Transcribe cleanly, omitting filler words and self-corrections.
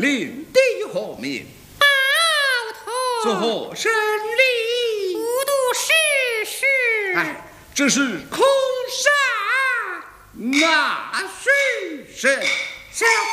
领地何名？ 包头。 作何生理？ 无度世事。 哎，这是空山那须是。